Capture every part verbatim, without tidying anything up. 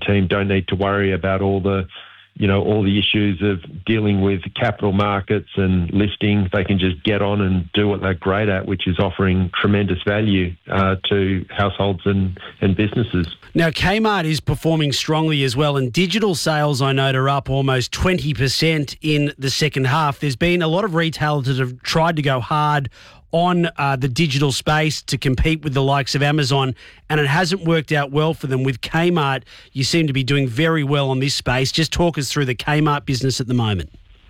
team don't need to worry about all the, you know, all the issues of dealing with capital markets and listing. They can just get on and do what they're great at, which is offering tremendous value uh, to households and, and businesses. Now, Kmart is performing strongly as well, and digital sales, I note, are up almost twenty percent in the second half. There's been a lot of retailers that have tried to go hard on uh, the digital space to compete with the likes of Amazon, and it hasn't worked out well for them. With Kmart, you seem to be doing very well on this space. Just talk us through the Kmart business at the moment.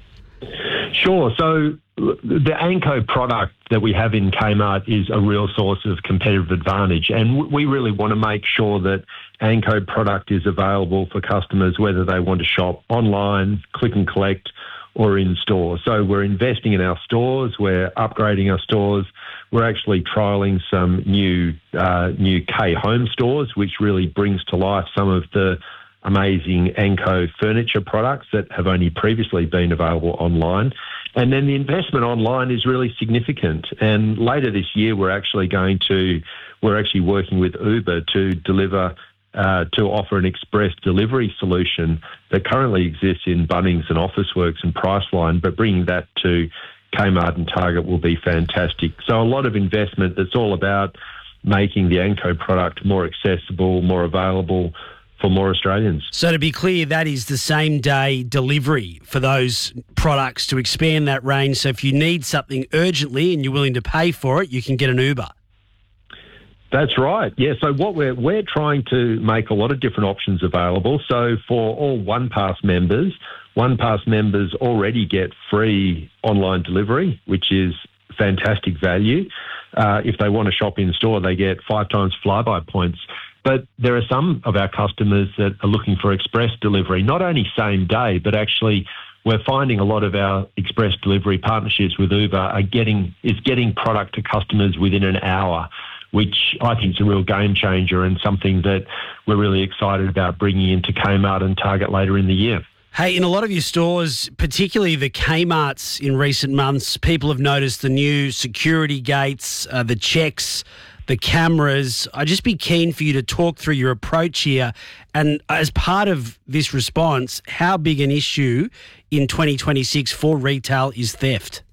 Sure. So the Anko product that we have in Kmart is a real source of competitive advantage, and we really want to make sure that Anko product is available for customers, whether they want to shop online, click and collect, or in store. So we're investing in our stores, we're upgrading our stores, we're actually trialling some new uh, new K Home stores, which really brings to life some of the amazing Anko furniture products that have only previously been available online. And then the investment online is really significant. And later this year, we're actually going to, we're actually working with Uber to deliver Uh, to offer an express delivery solution that currently exists in Bunnings and Officeworks and Priceline, but bringing that to Kmart and Target will be fantastic. So a lot of investment that's all about making the Anko product more accessible, more available for more Australians. So to be clear, that is the same day delivery for those products to expand that range. So if you need something urgently and you're willing to pay for it, you can get an Uber. That's right. Yeah. So what we're we're trying to make a lot of different options available. So for all OnePass members, OnePass members already get free online delivery, which is fantastic value. Uh, if they want to shop in store, they get five times flyby points. But there are some of our customers that are looking for express delivery, not only same day, but actually we're finding a lot of our express delivery partnerships with Uber are getting is getting product to customers within an hour, which I think is a real game changer and something that we're really excited about bringing into Kmart and Target later in the year. Hey, in a lot of your stores, particularly the Kmarts in recent months, people have noticed the new security gates, uh, the checks, the cameras. I'd just be keen for you to talk through your approach here. And as part of this response, how big an issue in twenty twenty-six for retail is theft?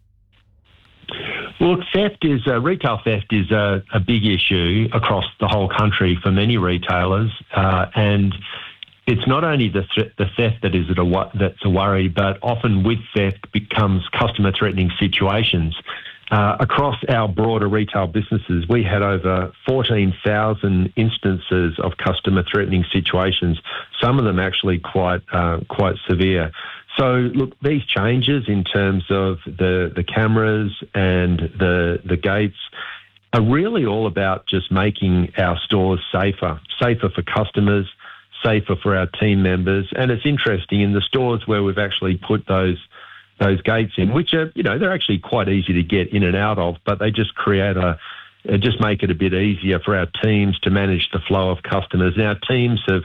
Look, theft is uh, retail theft is a, a big issue across the whole country for many retailers, uh, and it's not only the th- the theft that is a wo- that's a worry, but often with theft becomes customer threatening situations. Uh, across our broader retail businesses, we had over fourteen thousand instances of customer threatening situations. Some of them actually quite uh, quite severe. So, look, these changes in terms of the, the cameras and the the gates are really all about just making our stores safer, safer for customers, safer for our team members. And it's interesting, in the stores where we've actually put those those gates in, which are, you know, they're actually quite easy to get in and out of, but they just create a, just make it a bit easier for our teams to manage the flow of customers. And our teams have,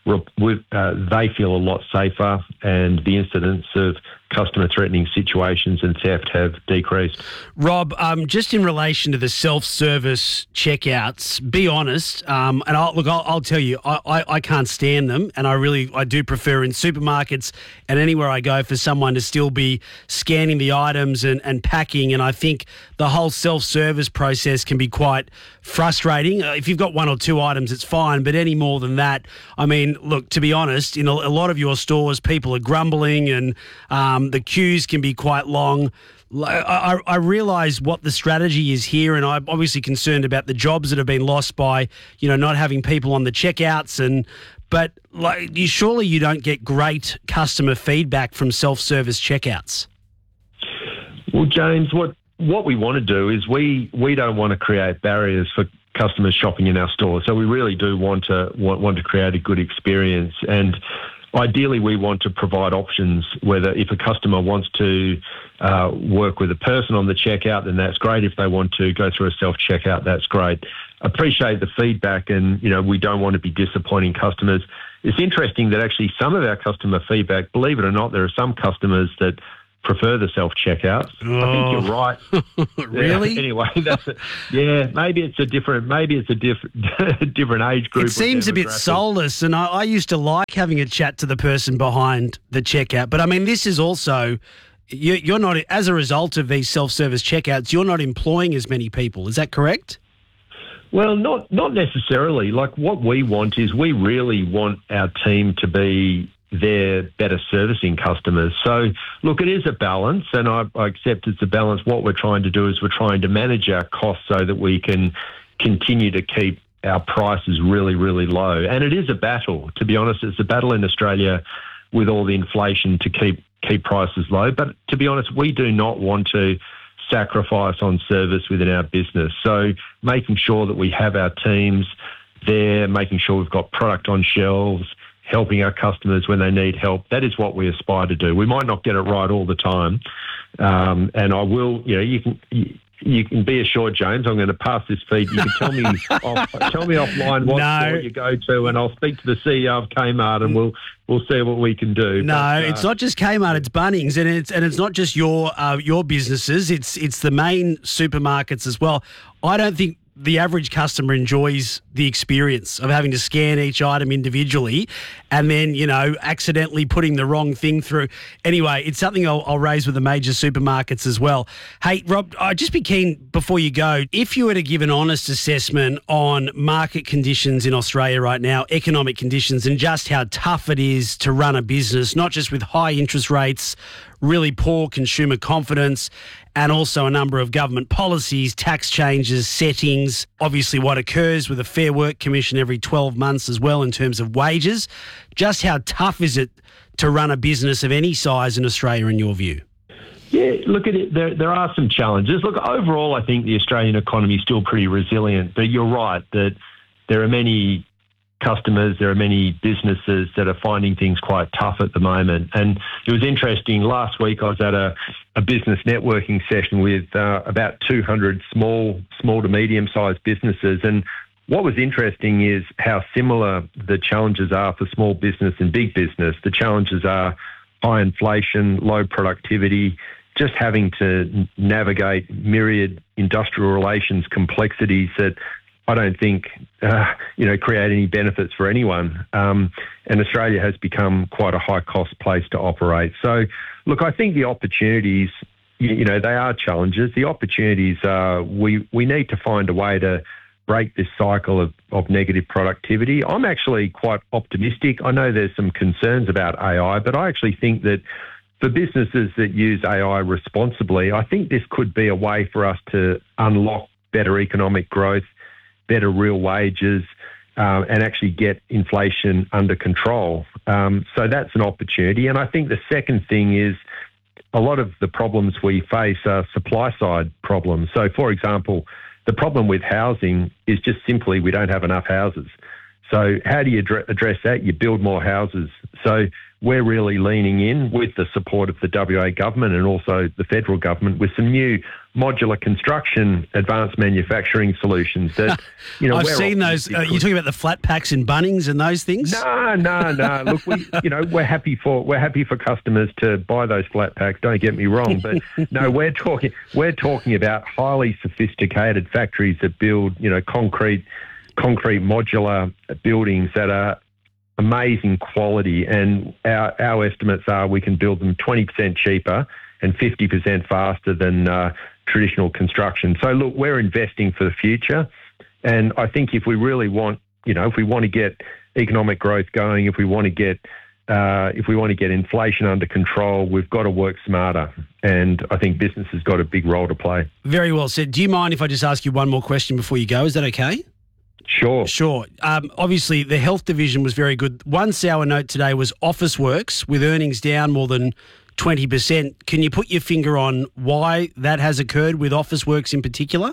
uh, they feel a lot safer, and the incidents of customer threatening situations and theft have decreased. Rob, um, just in relation to the self-service checkouts, be honest, um, and I'll, look, I'll, I'll tell you, I, I, I can't stand them, and I really, I do prefer in supermarkets and anywhere I go for someone to still be scanning the items and, and packing, and I think the whole self-service process can be quite frustrating. Uh, if you've got one or two items, it's fine, but any more than that, I mean, look, to be honest, in a, a lot of your stores, people are grumbling and um, the queues can be quite long. I, I, I realise what the strategy is here, and I'm obviously concerned about the jobs that have been lost by, you know, not having people on the checkouts. And but like, you surely you don't get great customer feedback from self-service checkouts. Well, James, what what we want to do is we we don't want to create barriers for customers shopping in our store. So we really do want to want, want to create a good experience, and ideally, we want to provide options, whether if a customer wants to uh, work with a person on the checkout, then that's great. If they want to go through a self-checkout, that's great. Appreciate the feedback, and, you know, we don't want to be disappointing customers. It's interesting that actually some of our customer feedback, believe it or not, there are some customers that prefer the self-checkouts. Oh. I think you're right. Really? Yeah, anyway, that's a, yeah. Maybe it's a different. Maybe it's a different different age group. It seems a bit soulless, and I, I used to like having a chat to the person behind the checkout. But I mean, this is also you, you're not as a result of these self-service checkouts. You're not employing as many people. Is that correct? Well, not not necessarily. Like what we want is we really want our team to be there better servicing customers. So, look, it is a balance, and I, I accept it's a balance. What we're trying to do is we're trying to manage our costs so that we can continue to keep our prices really, really low. And it is a battle, to be honest. It's a battle in Australia with all the inflation to keep keep prices low. But to be honest, we do not want to sacrifice on service within our business. So making sure that we have our teams there, making sure we've got product on shelves, helping our customers when they need help. That is what we aspire to do. We might not get it right all the time. Um, and I will, you know, you can you, you can be assured, James, I'm going to pass this feed. You can tell me off, tell me offline what No. store you go to, and I'll speak to the C E O of Kmart, and we'll we'll see what we can do. No, But, uh, it's not just Kmart, it's Bunnings, and it's and it's not just your uh, your businesses. It's it's the main supermarkets as well. I don't think the average customer enjoys the experience of having to scan each item individually and then, you know, accidentally putting the wrong thing through. Anyway, it's something I'll, I'll raise with the major supermarkets as well. Hey, Rob, I'd just be keen before you go, if you were to give an honest assessment on market conditions in Australia right now, economic conditions, and just how tough it is to run a business, not just with high interest rates, really poor consumer confidence, and also a number of government policies, tax changes, settings, obviously what occurs with a Fair Work Commission every twelve months as well in terms of wages. Just how tough is it to run a business of any size in Australia in your view? Yeah, look at it. There, there are some challenges. Look, overall, I think the Australian economy is still pretty resilient, but you're right that there are many customers, there are many businesses that are finding things quite tough at the moment. And it was interesting, last week I was at a, a business networking session with uh, about two hundred small, small to medium-sized businesses. And what was interesting is how similar the challenges are for small business and big business. The challenges are high inflation, low productivity, just having to navigate myriad industrial relations complexities that I don't think, uh, you know, create any benefits for anyone. Um, and Australia has become quite a high-cost place to operate. So, look, I think the opportunities, you, you know, they are challenges. The opportunities are we, we need to find a way to break this cycle of, of negative productivity. I'm actually quite optimistic. I know there's some concerns about A I, but I actually think that for businesses that use A I responsibly, I think this could be a way for us to unlock better economic growth, better real wages, um, and actually get inflation under control. Um, so that's an opportunity. And I think the second thing is a lot of the problems we face are supply side problems. So, for example, the problem with housing is just simply we don't have enough houses. So how do you address that? You build more houses. So we're really leaning in with the support of the W A government and also the federal government with some new modular construction, advanced manufacturing solutions that, you know, I've we're seen those. Uh, you're talking about the flat packs in Bunnings and those things? No, no, no. Look, we, you know, we're happy for we're happy for customers to buy those flat packs. Don't get me wrong, but no, we're talking we're talking about highly sophisticated factories that build, you know, concrete concrete modular buildings that are amazing quality, and our, our estimates are we can build them twenty percent cheaper and fifty percent faster than uh, traditional construction. So look, we're investing for the future, and I think if we really want, you know, if we want to get economic growth going, if we want to get uh, if we want to get inflation under control, we've got to work smarter, and I think business has got a big role to play. Very well said. Do you mind if I just ask you one more question before you go? Is that okay? Sure. Sure. Um, obviously, the health division was very good. One sour note today was Officeworks, with earnings down more than twenty percent. Can you put your finger on why that has occurred with Officeworks in particular?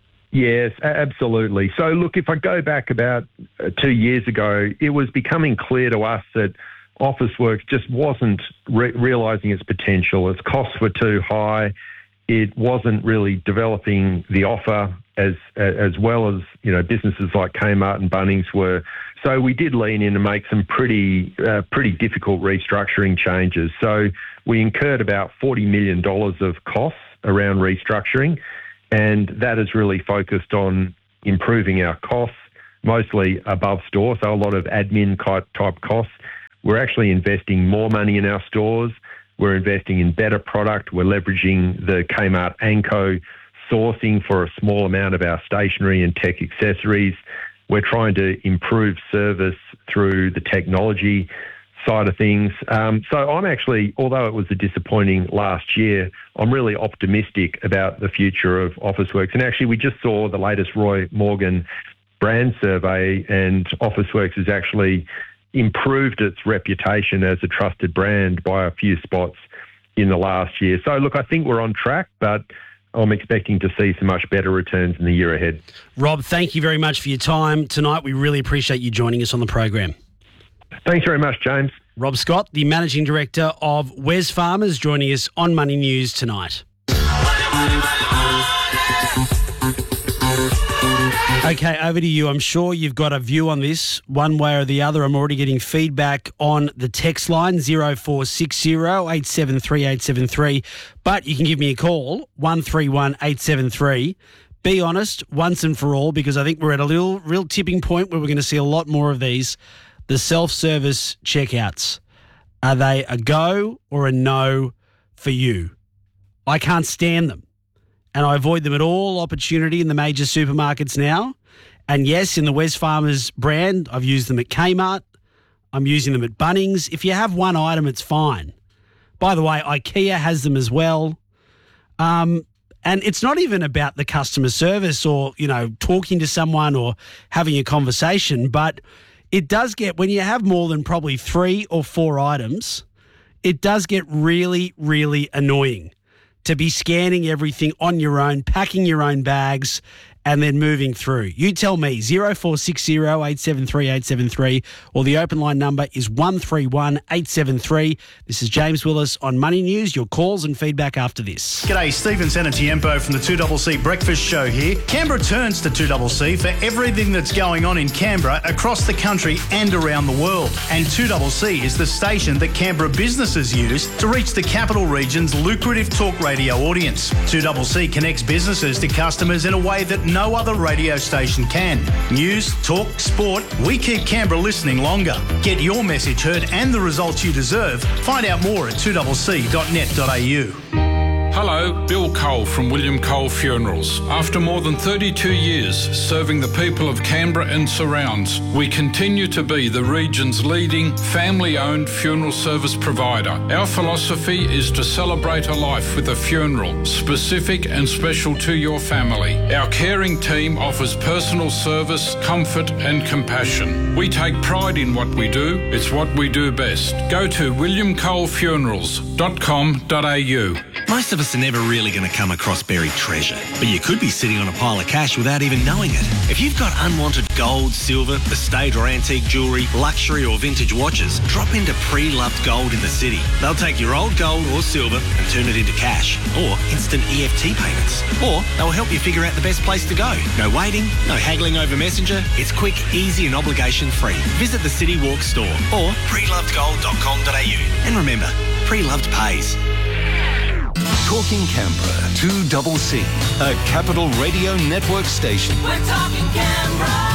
Yes, absolutely. So, look, if I go back about two years ago, it was becoming clear to us that Officeworks just wasn't re- realising its potential. Its costs were too high. It wasn't really developing the offer as as well as, you know, businesses like Kmart and Bunnings were. So we did lean in and make some pretty uh, pretty difficult restructuring changes. So we incurred about forty million dollars of costs around restructuring, and that is really focused on improving our costs, mostly above store, so a lot of admin type costs. We're actually investing more money in our stores. We're investing in better product. We're leveraging the Kmart Anko sourcing for a small amount of our stationery and tech accessories. We're trying to improve service through the technology side of things. Um, so I'm actually, although it was a disappointing last year, I'm really optimistic about the future of Officeworks. And actually, we just saw the latest Roy Morgan brand survey, and Officeworks has actually improved its reputation as a trusted brand by a few spots in the last year. So look, I think we're on track, but I'm expecting to see some much better returns in the year ahead. Rob, thank you very much for your time tonight. We really appreciate you joining us on the program. Thanks very much, James. Rob Scott, the Managing Director of Wesfarmers, joining us on Money News tonight. Okay, over to you. I'm sure you've got a view on this one way or the other. I'm already getting feedback on the text line, zero four six zero, eight seven three, eight seven three. But you can give me a call, one three one, eight seven three. Be honest once and for all, because I think we're at a little real tipping point where we're going to see a lot more of these. The self-service checkouts. Are they a go or a no for you? I can't stand them. And I avoid them at all opportunity in the major supermarkets now. And yes, in the Wesfarmers brand, I've used them at Kmart. I'm using them at Bunnings. If you have one item, it's fine. By the way, IKEA has them as well. Um, and it's not even about the customer service or, you know, talking to someone or having a conversation, but it does get, when you have more than probably three or four items, it does get really, really annoying to be scanning everything on your own, packing your own bags, and then moving through. You tell me, zero four six zero, eight seven three, eight seven three, or the open line number is one three one, eight seven three. This is James Willis on Money News. Your calls and feedback after this. G'day, Stephen Senatiempo from the two C C Breakfast Show here. Canberra turns to two C C for everything that's going on in Canberra, across the country and around the world. And two C C is the station that Canberra businesses use to reach the capital region's lucrative talk radio audience. two C C connects businesses to customers in a way that no other radio station can. News, talk, sport, we keep Canberra listening longer. Get your message heard and the results you deserve. Find out more at two c c dot net dot a u. Hello, Bill Cole from William Cole Funerals. After more than thirty-two years serving the people of Canberra and surrounds, we continue to be the region's leading family-owned funeral service provider. Our philosophy is to celebrate a life with a funeral, specific and special to your family. Our caring team offers personal service, comfort and compassion. We take pride in what we do. It's what we do best. Go to william cole funerals dot com dot a u. Most of us are never really going to come across buried treasure, but you could be sitting on a pile of cash without even knowing it. If you've got unwanted gold, silver, estate or antique jewellery, luxury or vintage watches, drop into Pre-Loved Gold in the city. They'll take your old gold or silver and turn it into cash or instant E F T payments. Or they'll help you figure out the best place to go. No waiting, no haggling over Messenger. It's quick, easy and obligation free. Visit the City Walk store or pre loved gold dot com dot a u. And remember, Pre-Loved pays. Talking Canberra, two C C, a Capital Radio Network station. We're talking Canberra.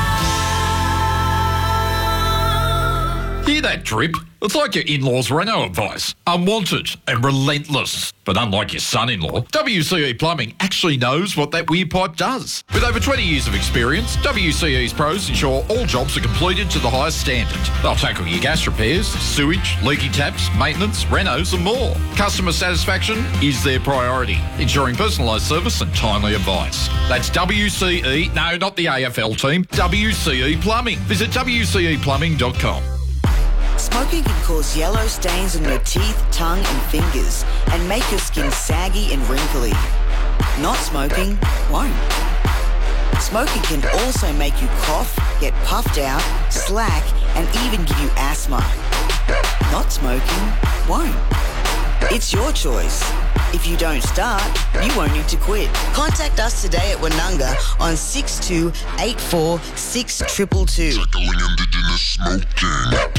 Hear that drip? It's like your in-laws' reno advice. Unwanted and relentless. But unlike your son-in-law, W C E Plumbing actually knows what that weird pipe does. With over twenty years of experience, W C E's pros ensure all jobs are completed to the highest standard. They'll tackle your gas repairs, sewage, leaky taps, maintenance, renos and more. Customer satisfaction is their priority, ensuring personalised service and timely advice. That's W C E, no, not the A F L team, W C E Plumbing. Visit w c e plumbing dot com. Smoking can cause yellow stains on your teeth, tongue and fingers and make your skin saggy and wrinkly. Not smoking won't. Smoking can also make you cough, get puffed out, slack and even give you asthma. Not smoking won't. It's your choice. If you don't start, you won't need to quit. Contact us today at Wanunga on six two eight four six two two two. Tackling Indigenous smoking.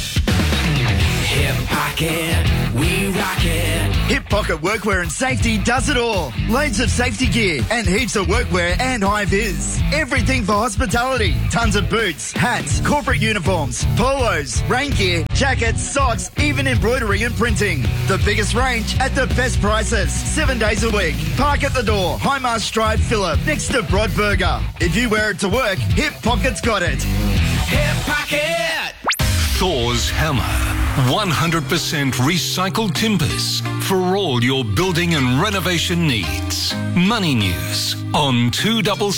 Hip Pocket, we rock it. Hip Pocket Workwear and Safety does it all. Loads of safety gear and heaps of workwear and high vis. Everything for hospitality. Tons of boots, hats, corporate uniforms, polos, rain gear, jackets, socks, even embroidery and printing. The biggest range at the best prices. Seven days a week. Park at the door. Highmast Drive, Phillip, next to Broadburger. If you wear it to work, Hip Pocket's got it. Hip Pocket! Thor's Hammer. one hundred percent recycled timbers for all your building and renovation needs. Money News on two C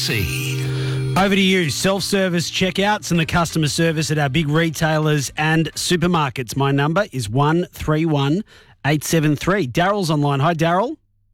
C. Over to you. Self-service checkouts and the customer service at our big retailers and supermarkets. My number is one three one eight seven three. Daryl's online. Hi, Daryl.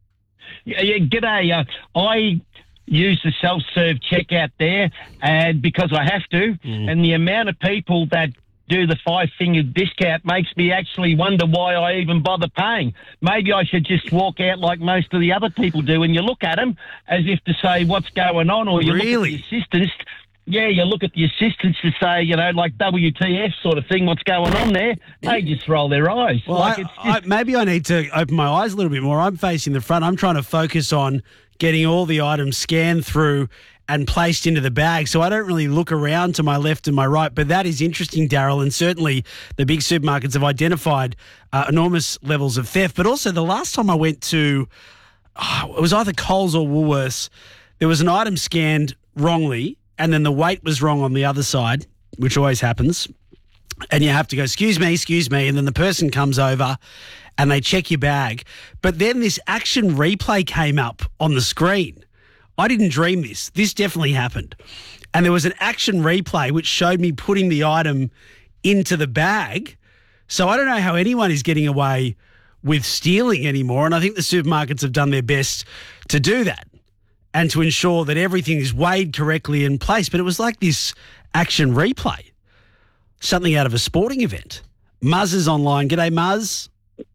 Yeah, yeah, g'day. Uh, I use the self-serve checkout there and because I have to, mm. and the amount of people that do the five-finger discount makes me actually wonder why I even bother paying. Maybe I should just walk out like most of the other people do, and you look at them as if to say what's going on, or you really? look at the assistants. Yeah, you look at the assistants to say, you know, like W T F sort of thing, what's going on there. They just roll their eyes. Well, like I, it's just... I, maybe I need to open my eyes a little bit more. I'm facing the front. I'm trying to focus on getting all the items scanned through and placed into the bag. So I don't really look around to my left and my right. But that is interesting, Daryl, and certainly the big supermarkets have identified uh, enormous levels of theft. But also the last time I went to, oh, it was either Coles or Woolworths, there was an item scanned wrongly and then the weight was wrong on the other side, which always happens. And you have to go, excuse me, excuse me. And then the person comes over and they check your bag. But then this action replay came up on the screen. I didn't dream this. This definitely happened. And there was an action replay which showed me putting the item into the bag. So I don't know how anyone is getting away with stealing anymore. And I think the supermarkets have done their best to do that and to ensure that everything is weighed correctly in place. But it was like this action replay, something out of a sporting event. Muzz is online. G'day, Muzz.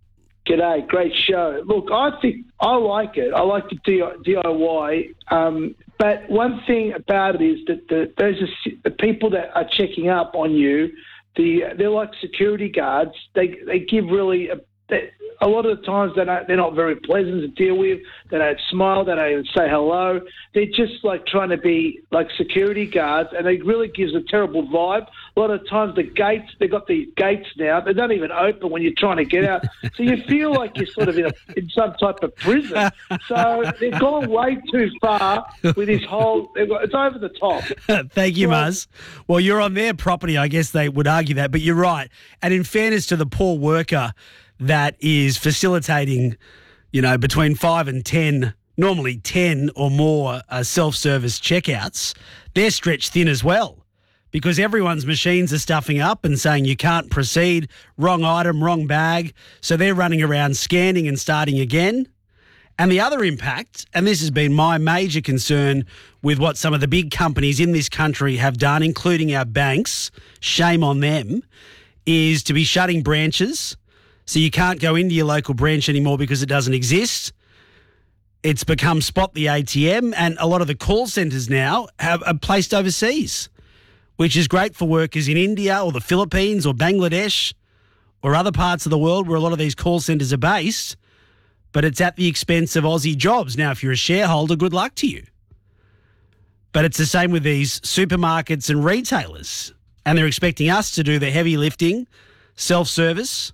G'day, great show. Look, I think I like it. I like the D I Y. Um, but one thing about it is that the, those are, the people that are checking up on you, the they're like security guards. They they give really a, they, a lot of the times they're not, they're not very pleasant to deal with. They don't smile. They don't even say hello. They're just like trying to be like security guards, and it really gives a terrible vibe. A lot of times the gates, they've got these gates now, they don't even open when you're trying to get out. So you feel like you're sort of in, a, in some type of prison. So they've gone way too far with this whole, got, it's over the top. Thank you, well, Muzz. Well, you're on their property, I guess they would argue that, but you're right. And in fairness to the poor worker that is facilitating, you know, between five and ten, normally ten or more uh, self-service checkouts, they're stretched thin as well. Because everyone's machines are stuffing up and saying you can't proceed, wrong item, wrong bag. So they're running around scanning and starting again. And the other impact, and this has been my major concern with what some of the big companies in this country have done, including our banks, shame on them, is to be shutting branches. So you can't go into your local branch anymore because it doesn't exist. It's become spot the A T M, and a lot of the call centres now have are placed overseas, which is great for workers in India or the Philippines or Bangladesh or other parts of the world where a lot of these call centres are based, but it's at the expense of Aussie jobs. Now, if you're a shareholder, good luck to you. But it's the same with these supermarkets and retailers, and they're expecting us to do the heavy lifting, self-service,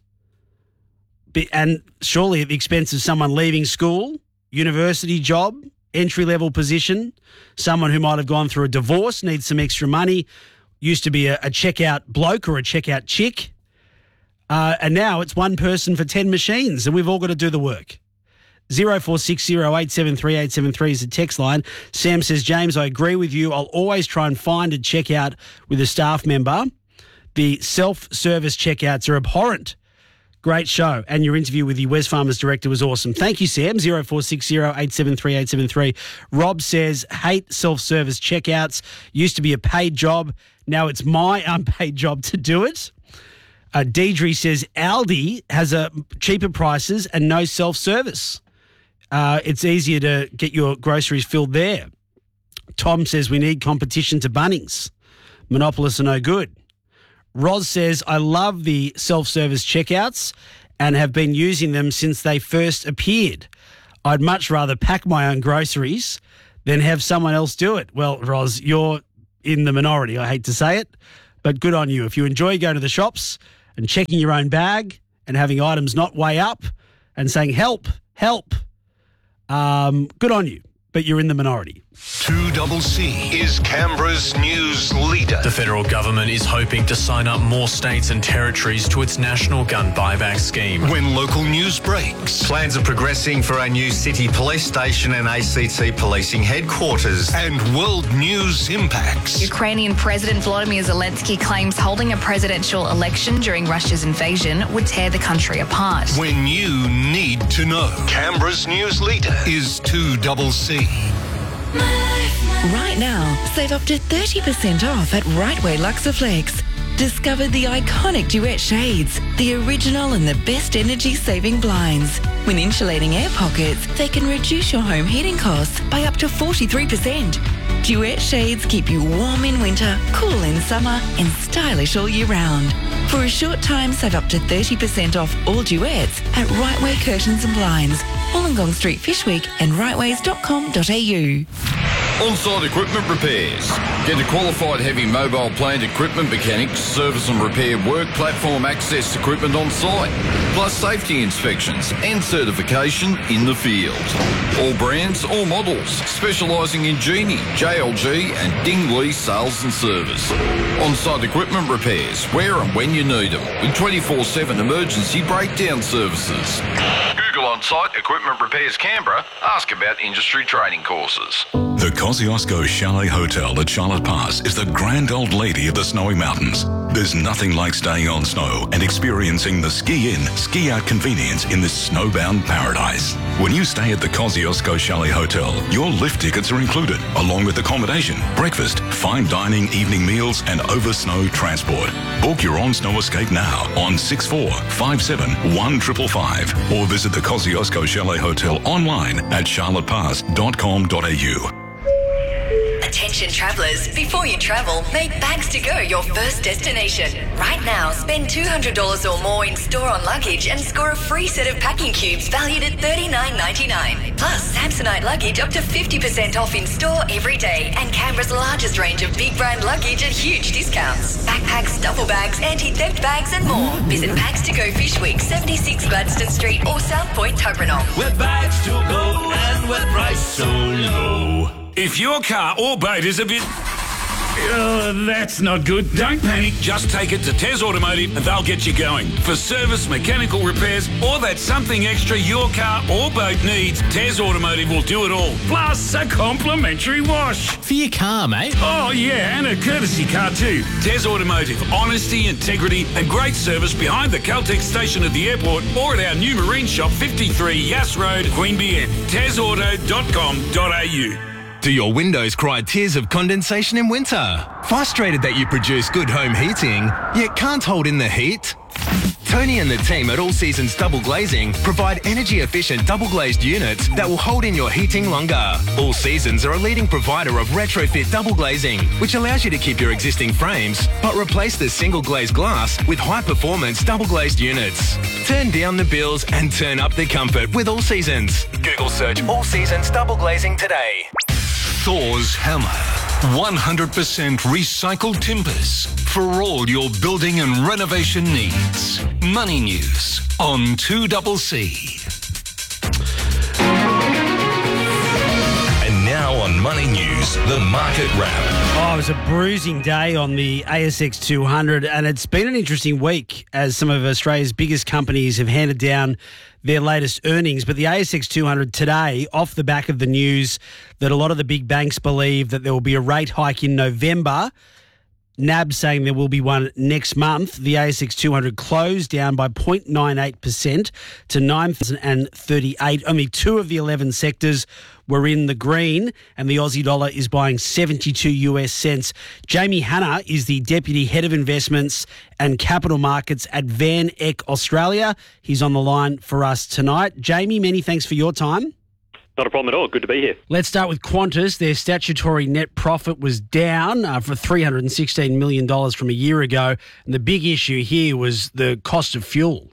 and surely at the expense of someone leaving school, university job, entry-level position, someone who might have gone through a divorce, needs some extra money, used to be a, a checkout bloke or a checkout chick, uh, and now it's one person for ten machines, and we've all got to do the work. zero four six zero eight seven three eight seven three is the text line. Sam says, James, I agree with you. I'll always try and find a checkout with a staff member. The self-service checkouts are abhorrent. Great show. And your interview with the Wesfarmers director was awesome. Thank you, Sam. zero four six zero eight seven three eight seven three. Rob says, hate self-service checkouts. Used to be a paid job. Now it's my unpaid job to do it. Uh, Deidre says, Aldi has a cheaper prices and no self-service. Uh, it's easier to get your groceries filled there. Tom says we need competition to Bunnings. Monopolists are no good. Roz says, I love the self-service checkouts and have been using them since they first appeared. I'd much rather pack my own groceries than have someone else do it. Well, Roz, you're in the minority. I hate to say it, but good on you. If you enjoy going to the shops and checking your own bag and having items not weigh up and saying, help, help, um, good on you, but you're in the minority. two double C is Canberra's news leader. The federal government is hoping to sign up more states and territories to its national gun buyback scheme. When local news breaks. Plans are progressing for a new city police station and A C T policing headquarters. And world news impacts. Ukrainian President Volodymyr Zelensky claims holding a presidential election during Russia's invasion would tear the country apart. When you need to know. Canberra's news leader is two double C. Right now, save up to thirty percent off at Rightway Luxaflex. Discover the iconic Duet shades, the original and the best energy-saving blinds. When insulating air pockets, they can reduce your home heating costs by up to forty-three percent. Duet shades keep you warm in winter, cool in summer, and stylish all year round. For a short time, save up to thirty percent off all Duets at Rightway Curtains and Blinds, Wollongong Street, Fishwick, and rightways dot com dot a u. On-site equipment repairs. Get a qualified heavy mobile plant equipment mechanic to service and repair work platform access equipment on site, plus safety inspections and certification in the field. All brands, all models, specialising in Genie, J L G and Dingley sales and service. On-site equipment repairs, where and when you need them, with twenty-four seven emergency breakdown services. Google On-site Equipment Repairs Canberra. Ask about industry training courses. The Kosciuszko Chalet Hotel at Charlotte Pass is the grand old lady of the snowy mountains. There's nothing like staying on snow and experiencing the ski-in, ski-out convenience in this snowbound paradise. When you stay at the Kosciuszko Chalet Hotel, your lift tickets are included, along with accommodation, breakfast, fine dining, evening meals, and over-snow transport. Book your on-snow escape now on six four five seven one five five five or visit the Kosciuszko Chalet Hotel online at charlotte pass dot com dot a u. Attention travellers, before you travel, make Bags to Go your first destination. Right now, spend two hundred dollars or more in store on luggage and score a free set of packing cubes valued at thirty-nine ninety-nine. Plus, Samsonite luggage up to fifty percent off in store every day, and Canberra's largest range of big brand luggage at huge discounts. Backpacks, duffel bags, anti-theft bags and more. Visit Bags to Go Fishwick, seventy-six Gladstone Street or South Point, Tuggeranong. Where bags to go and where price so low. If your car or boat is a bit... Oh, that's not good. Don't panic. Just take it to Tez Automotive and they'll get you going. For service, mechanical repairs, or that something extra your car or boat needs, Tez Automotive will do it all. Plus a complimentary wash. For your car, mate. Oh, yeah, and a courtesy car too. Tez Automotive. Honesty, integrity and great service behind the Caltex station at the airport or at our new marine shop, fifty-three Yass Road, Queanbeyan. tez auto dot com dot a u. Do your windows cry tears of condensation in winter? Frustrated that you produce good home heating, yet can't hold in the heat? Tony and the team at All Seasons Double Glazing provide energy-efficient double-glazed units that will hold in your heating longer. All Seasons are a leading provider of retrofit double glazing, which allows you to keep your existing frames, but replace the single-glazed glass with high-performance double-glazed units. Turn down the bills and turn up the comfort with All Seasons. Google search All Seasons Double Glazing today. Thor's Hammer. one hundred percent recycled timbers for all your building and renovation needs. Money News on two double C. And now on Money News, the market wrap. Oh, it was a bruising day on the A S X two hundred, and it's been an interesting week as some of Australia's biggest companies have handed down their latest earnings. But the A S X two hundred today, off the back of the news that a lot of the big banks believe that there will be a rate hike in November, N A B saying there will be one next month, the A S X two hundred closed down by zero point nine eight percent to nine thousand thirty-eight. Only two of the eleven sectors were in the green, and the Aussie dollar is buying seventy-two US cents. Jamie Hanna is the Deputy Head of Investments and Capital Markets at Van Eck Australia. He's on the line for us tonight. Jamie, many thanks for your time. Not a problem at all. Good to be here. Let's start with Qantas. Their statutory net profit was down uh, for three hundred sixteen million dollars from a year ago. And the big issue here was the cost of fuel.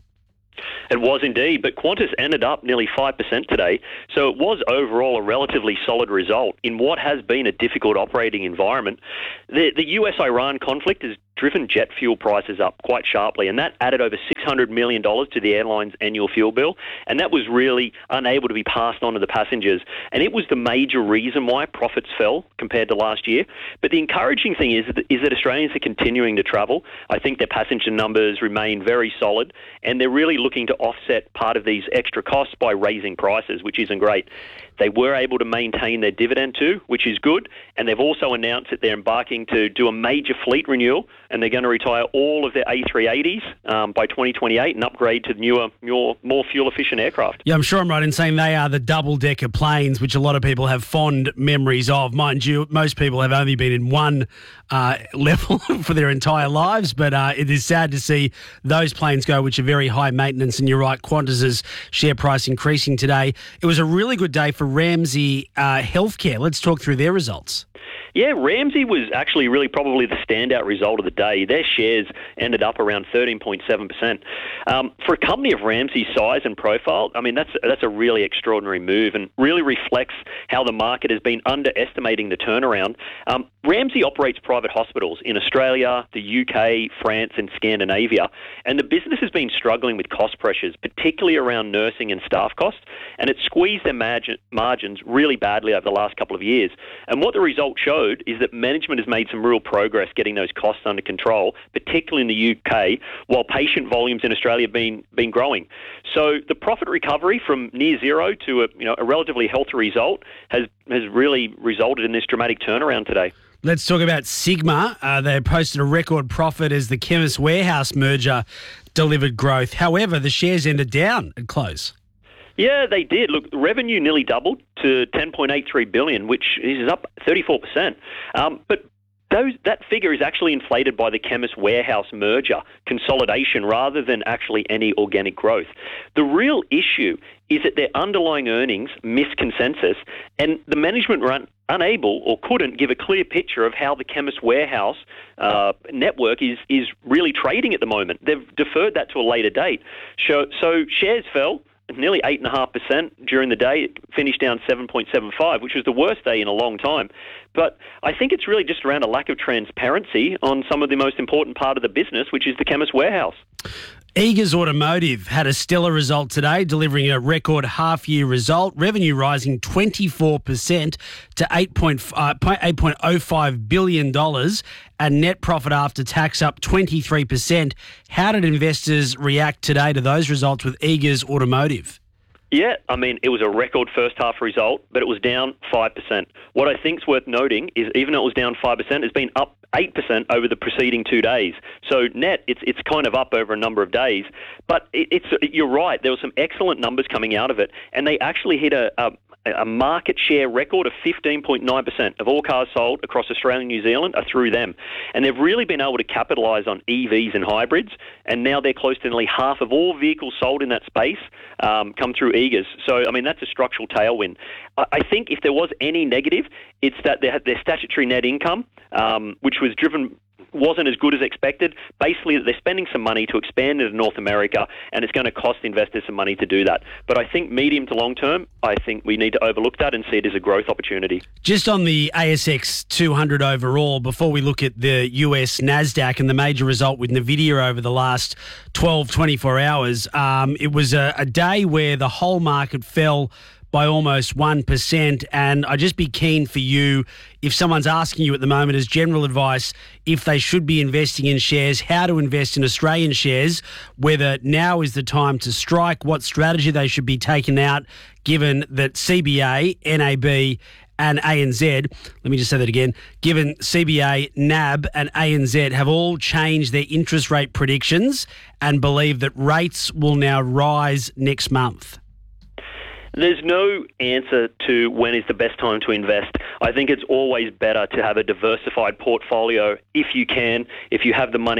It was indeed, but Qantas ended up nearly five percent today, so it was overall a relatively solid result in what has been a difficult operating environment. The, the U S Iran conflict has driven jet fuel prices up quite sharply, and that added over six hundred million dollars to the airline's annual fuel bill, and that was really unable to be passed on to the passengers. And it was the major reason why profits fell compared to last year. But the encouraging thing is that, is that Australians are continuing to travel. I think their passenger numbers remain very solid, and they're really looking to offset part of these extra costs by raising prices, which isn't great. They were able to maintain their dividend too, which is good, and they've also announced that they're embarking to do a major fleet renewal, and they're going to retire all of their A three eighties um, by twenty twenty-eight and upgrade to newer, more, more fuel-efficient aircraft. Yeah, I'm sure I'm right in saying they are the double-decker planes, which a lot of people have fond memories of. Mind you, most people have only been in one uh, level for their entire lives, but uh, it is sad to see those planes go, which are very high maintenance, and you're right, Qantas's share price increasing today. It was a really good day for Ramsay uh, Healthcare. Let's talk through their results. Yeah, Ramsay was actually really probably the standout result of the day. Their shares ended up around thirteen point seven percent. Um, for a company of Ramsay's size and profile, I mean, that's that's a really extraordinary move and really reflects how the market has been underestimating the turnaround. Um, Ramsay operates private hospitals in Australia, the U K, France and Scandinavia, and the business has been struggling with cost pressures, particularly around nursing and staff costs, and it's squeezed their margin, margins really badly over the last couple of years. And what the result showed is that management has made some real progress getting those costs under control, particularly in the U K, while patient volumes in Australia have been, been growing. So the profit recovery from near zero to a, you know, a relatively healthy result has, has really resulted in this dramatic turnaround today. Let's talk about Sigma. Uh, they posted a record profit as the Chemist Warehouse merger delivered growth. However, the shares ended down at close. Yeah, they did. Look, revenue nearly doubled to ten point eight three billion dollars, which is up thirty-four percent. Um, but those, that figure is actually inflated by the Chemist Warehouse merger consolidation rather than actually any organic growth. The real issue is that their underlying earnings miss consensus, and the management were un- unable or couldn't give a clear picture of how the Chemist Warehouse uh, network is is really trading at the moment. They've deferred that to a later date. So, so shares fell nearly eight point five percent during the day. It finished down seven point seven five, which was the worst day in a long time. But I think it's really just around a lack of transparency on some of the most important part of the business, which is the Chemist Warehouse. Eagers Automotive had a stellar result today, delivering a record half-year result, revenue rising twenty-four percent to eight point oh five billion dollars, and net profit after tax up twenty-three percent. How did investors react today to those results with Eagers Automotive? Yeah, I mean, it was a record first half result, but it was down five percent. What I think is worth noting is even though it was down five percent, it's been up eight percent over the preceding two days. So net, it's it's kind of up over a number of days. But it, it's you're right, there were some excellent numbers coming out of it, and they actually hit a, a a market share record of fifteen point nine percent of all cars sold across Australia and New Zealand are through them. And they've really been able to capitalise on E Vs and hybrids, and now they're close to nearly half of all vehicles sold in that space um, come through Eagers. So, I mean, that's a structural tailwind. I, I think if there was any negative, it's that their, their statutory net income, um, which was driven wasn't as good as expected. Basically, they're spending some money to expand into North America, and it's going to cost investors some money to do that. But I think medium to long term, I think we need to overlook that and see it as a growth opportunity. Just on the A S X two hundred overall, before we look at the U S NASDAQ and the major result with NVIDIA over the last twelve, twenty-four hours, um, it was a, a day where the whole market fell by almost one percent. And I'd just be keen for you, if someone's asking you at the moment as general advice, if they should be investing in shares, how to invest in Australian shares, whether now is the time to strike, what strategy they should be taking out, given that C B A, N A B and A N Z, let me just say that again, given C B A, N A B and A N Z have all changed their interest rate predictions and believe that rates will now rise next month. There's no answer to when is the best time to invest. I think it's always better to have a diversified portfolio if you can, if you have the money.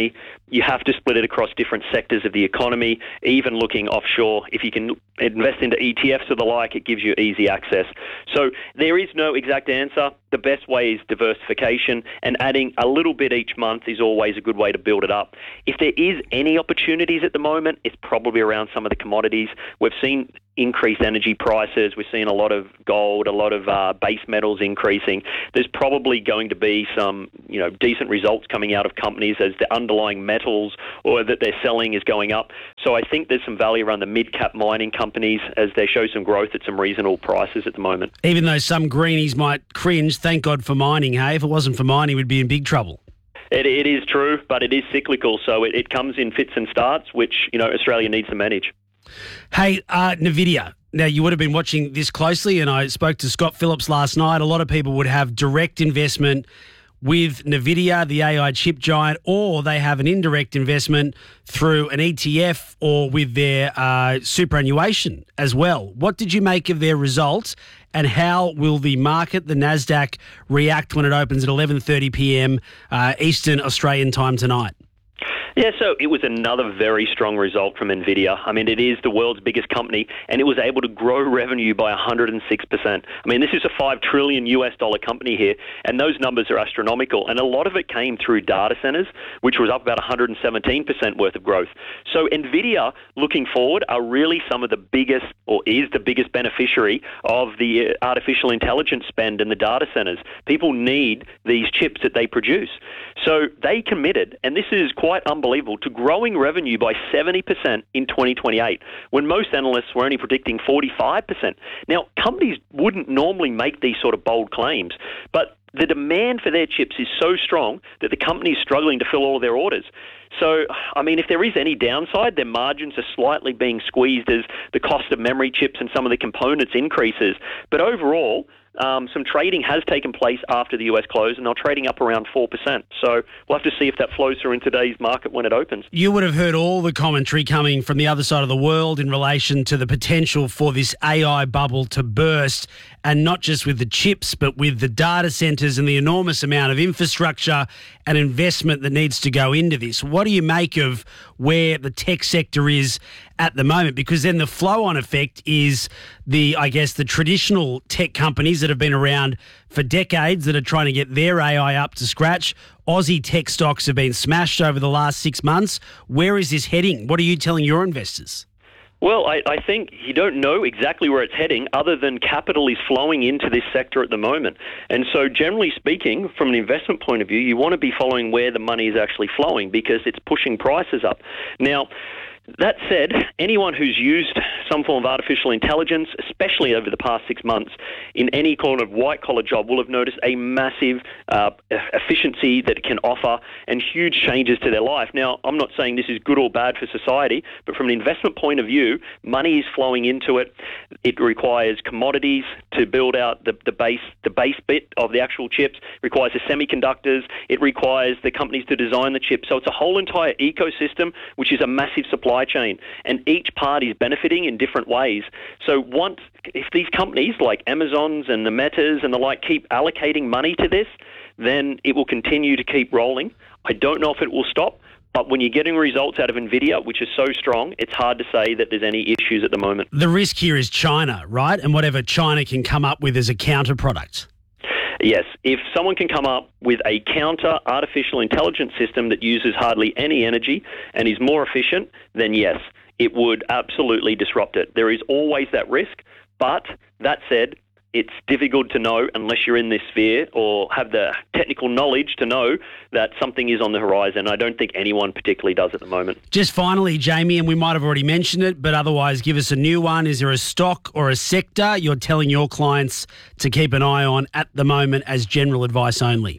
you have to split it across different sectors of the economy, even looking offshore. If you can invest into E T Fs or the like, it gives you easy access. So there is no exact answer. The best way is diversification, and adding a little bit each month is always a good way to build it up. If there is any opportunities at the moment, it's probably around some of the commodities. We've seen increased energy prices. We're seeing a lot of gold, a lot of uh, base metals increasing. There's probably going to be some, you know, decent results coming out of companies as the underlying metals or that they're selling is going up. So I think there's some value around the mid-cap mining companies as they show some growth at some reasonable prices at the moment. Even though some greenies might cringe, thank God for mining, hey? If it wasn't for mining, we'd be in big trouble. It, it is true, but it is cyclical, so it, it comes in fits and starts, which, you know, Australia needs to manage. Hey, uh, NVIDIA. Now, you would have been watching this closely, and I spoke to Scott Phillips last night. A lot of people would have direct investment with NVIDIA, the A I chip giant, or they have an indirect investment through an E T F or with their uh, superannuation as well. What did you make of their results, and how will the market, the NASDAQ, react when it opens at eleven thirty p m uh, Eastern Australian time tonight? Yeah, so it was another very strong result from NVIDIA. I mean, it is the world's biggest company, and it was able to grow revenue by one hundred six percent. I mean, this is a five trillion U S dollar company here, and those numbers are astronomical. And a lot of it came through data centers, which was up about one hundred seventeen percent worth of growth. So NVIDIA, looking forward, are really some of the biggest, or is the biggest beneficiary of the artificial intelligence spend in the data centers. People need these chips that they produce. So they committed, and this is quite unbelievable, to growing revenue by seventy percent in twenty twenty-eight, when most analysts were only predicting forty-five percent. Now, companies wouldn't normally make these sort of bold claims, but the demand for their chips is so strong that the company is struggling to fill all of their orders. So, I mean, if there is any downside, their margins are slightly being squeezed as the cost of memory chips and some of the components increases. But overall, Um, some trading has taken place after the U S close, and they're trading up around four percent. So we'll have to see if that flows through in today's market when it opens. You would have heard all the commentary coming from the other side of the world in relation to the potential for this A I bubble to burst, and not just with the chips, but with the data centres and the enormous amount of infrastructure and investment that needs to go into this. What do you make of where the tech sector is at the moment? Because then the flow-on effect is the, I guess, the traditional tech companies that have been around for decades that are trying to get their A I up to scratch. Aussie tech stocks have been smashed over the last six months. Where is this heading? What are you telling your investors? Well, I, I think you don't know exactly where it's heading, other than capital is flowing into this sector at the moment. And so generally speaking, from an investment point of view, you want to be following where the money is actually flowing, because it's pushing prices up. Now, that said, anyone who's used some form of artificial intelligence, especially over the past six months, in any kind of white-collar job will have noticed a massive uh, efficiency that it can offer and huge changes to their life. Now, I'm not saying this is good or bad for society, but from an investment point of view, money is flowing into it. It requires commodities to build out the, the base the base bit of the actual chips. It requires the semiconductors. It requires the companies to design the chips. So it's a whole entire ecosystem, which is a massive supply chain, and each party is benefiting in different ways. So once, if these companies like Amazon's and the Metas and the like keep allocating money to this, then it will continue to keep rolling. I don't know if it will stop, but when you're getting results out of NVIDIA, which is so strong, it's hard to say that there's any issues at the moment. The risk here is China, right? And whatever China can come up with as a counter product. Yes, if someone can come up with a counter artificial intelligence system that uses hardly any energy and is more efficient, then yes, it would absolutely disrupt it. There is always that risk, but that said, it's difficult to know unless you're in this sphere or have the technical knowledge to know that something is on the horizon. I don't think anyone particularly does at the moment. Just finally, Jamie, and we might have already mentioned it, but otherwise give us a new one. Is there a stock or a sector you're telling your clients to keep an eye on at the moment as general advice only?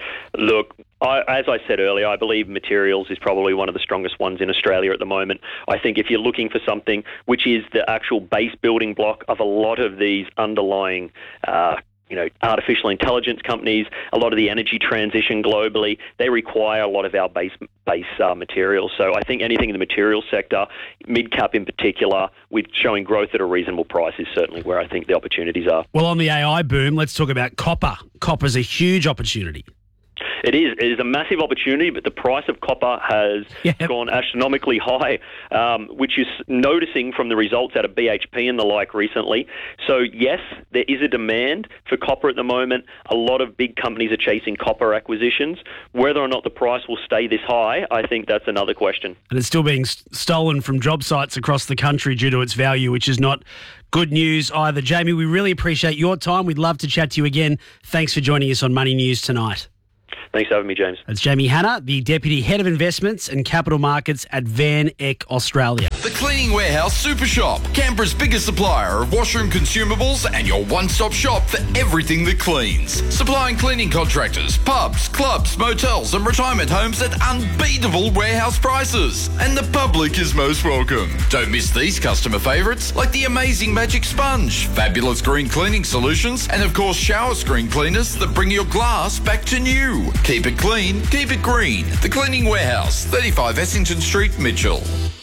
Look, I, as I said earlier, I believe materials is probably one of the strongest ones in Australia at the moment. I think if you're looking for something which is the actual base building block of a lot of these underlying uh, you know, artificial intelligence companies, a lot of the energy transition globally, they require a lot of our base base uh, materials. So I think anything in the materials sector, mid-cap in particular, with showing growth at a reasonable price is certainly where I think the opportunities are. Well, on the A I boom, let's talk about copper. Copper's a huge opportunity. It is. It is a massive opportunity, but the price of copper has yep. gone astronomically high, um, which is noticing from the results out of B H P and the like recently. So, yes, there is a demand for copper at the moment. A lot of big companies are chasing copper acquisitions. Whether or not the price will stay this high, I think that's another question. And it's still being st- stolen from job sites across the country due to its value, which is not good news either. Jamie, we really appreciate your time. We'd love to chat to you again. Thanks for joining us on Money News tonight. Thanks for having me, James. That's Jamie Hanna, the Deputy Head of Investments and Capital Markets at Van Eck Australia. The Cleaning Warehouse Super Shop, Canberra's biggest supplier of washroom consumables and your one-stop shop for everything that cleans. Supplying cleaning contractors, pubs, clubs, motels and retirement homes at unbeatable warehouse prices. And the public is most welcome. Don't miss these customer favourites like the amazing Magic Sponge, fabulous green cleaning solutions and of course shower screen cleaners that bring your glass back to new. Keep it clean, keep it green. The Cleaning Warehouse, thirty-five Essington Street, Mitchell.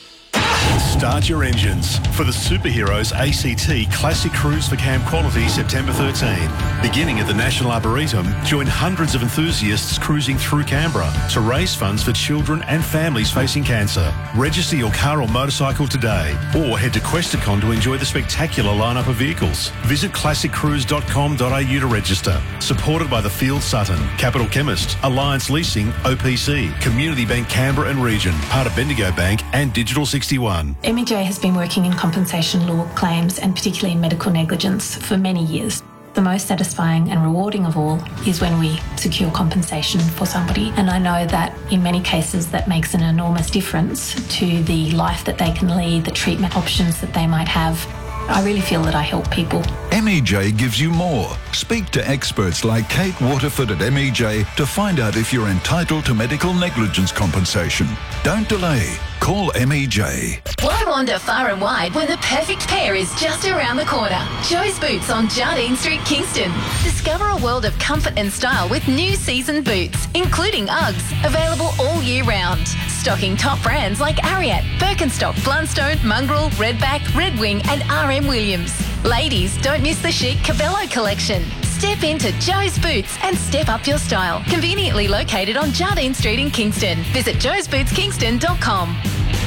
Start your engines for the Superheroes A C T Classic Cruise for Camp Quality September thirteenth. Beginning at the National Arboretum, join hundreds of enthusiasts cruising through Canberra to raise funds for children and families facing cancer. Register your car or motorcycle today or head to Questacon to enjoy the spectacular lineup of vehicles. Visit classic cruise dot com dot a u to register. Supported by the Field Sutton, Capital Chemist, Alliance Leasing, O P C, Community Bank Canberra and Region, part of Bendigo Bank and Digital sixty-one. M E J has been working in compensation law claims and particularly in medical negligence for many years. The most satisfying and rewarding of all is when we secure compensation for somebody. And I know that in many cases that makes an enormous difference to the life that they can lead, the treatment options that they might have. I really feel that I help people. M E J gives you more. Speak to experts like Kate Waterford at M E J to find out if you're entitled to medical negligence compensation. Don't delay. Call M E J. Why wander far and wide when the perfect pair is just around the corner? Joe's Boots on Jardine Street, Kingston. Discover a world of comfort and style with new season boots, including Uggs, available all year round. Stocking top brands like Ariat, Birkenstock, Blundstone, Mongrel, Redback, Red Wing and R M Williams. Ladies, don't miss the chic Cabello collection. Step into Joe's Boots and step up your style. Conveniently located on Jardine Street in Kingston. Visit joes boots kingston dot com.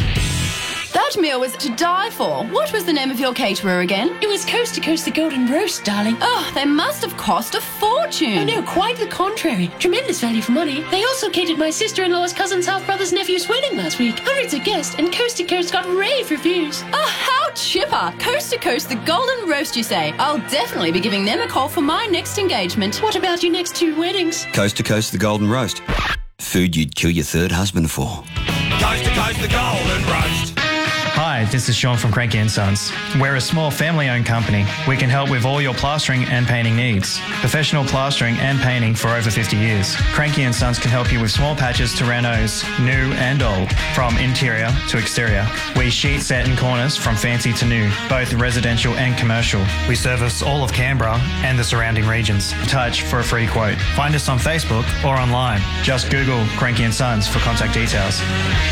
That meal was to die for. What was the name of your caterer again? It was Coast to Coast the Golden Roast, darling. Oh, they must have cost a fortune. Oh, no, quite the contrary. Tremendous value for money. They also catered my sister-in-law's cousin's half-brother's nephew's wedding last week. Hundreds of guests, and Coast to Coast got rave reviews. Oh, how chipper. Coast to Coast the Golden Roast, you say? I'll definitely be giving them a call for my next engagement. What about your next two weddings? Coast to Coast the Golden Roast. Food you'd kill your third husband for. Coast to Coast the Golden Roast. Hi, this is Sean from Cranky and Sons. We're a small family-owned company. We can help with all your plastering and painting needs. Professional plastering and painting for over fifty years. Cranky and Sons can help you with small patches to renos, new and old, from interior to exterior. We sheet set in corners from fancy to new, both residential and commercial. We service all of Canberra and the surrounding regions. Touch for a free quote. Find us on Facebook or online. Just Google Cranky and Sons for contact details.